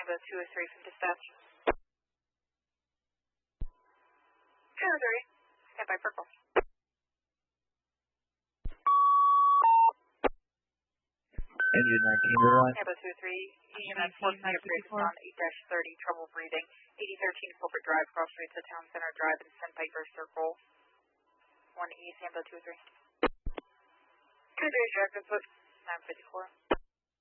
Sambo 203 from dispatch. 203, stand by purple. Engine 19 to run. Sambo 203, EMS 453 on 8-30, trouble breathing. 8013 Corporate Drive, cross streets of Town Center Drive and Sandpiper Circle. 1E, Sambo 203. 203, direct input, 954.